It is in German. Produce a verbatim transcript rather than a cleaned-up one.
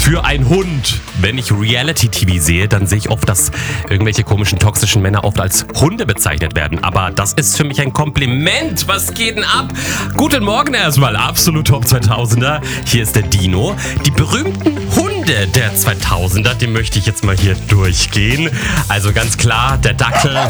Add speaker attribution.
Speaker 1: für ein Hund? Wenn ich Reality-T V sehe, dann sehe ich oft, dass irgendwelche komischen, toxischen Männer oft als Hunde bezeichnet werden. Aber das ist für mich ein Kompliment. Was geht denn ab? Guten Morgen erstmal, absolut Top zweitausender. Hier ist der Dino. Die berühmten Hunde der zweitausender, die möchte ich jetzt mal hier durchgehen. Also ganz klar, der Dackel